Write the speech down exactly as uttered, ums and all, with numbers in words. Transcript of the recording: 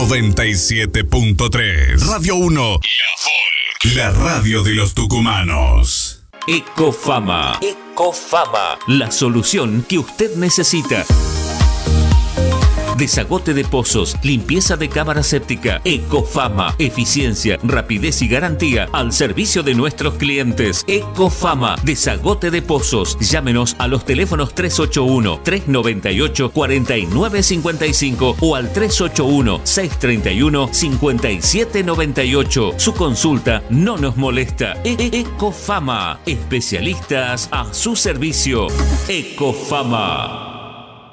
noventa y siete punto tres. Radio uno. La radio de los tucumanos. Ecofama. Ecofama. La solución que usted necesita. Desagote de pozos, limpieza de cámara séptica. Ecofama, eficiencia, rapidez y garantía al servicio de nuestros clientes. Ecofama, desagote de pozos. Llámenos a los teléfonos tres ocho uno, tres nueve ocho, cuatro nueve cinco cinco o al tres ocho uno, seis tres uno, cinco siete nueve ocho. Su consulta no nos molesta. E- e- Ecofama, especialistas a su servicio. Ecofama.